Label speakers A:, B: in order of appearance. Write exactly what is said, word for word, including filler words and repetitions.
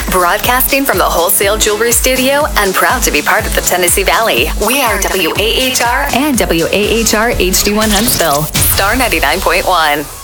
A: Broadcasting from the Wholesale Jewelry Studio and proud to be part of the Tennessee Valley. We are W A H R and W A H R H D one Huntsville. Star ninety-nine point one.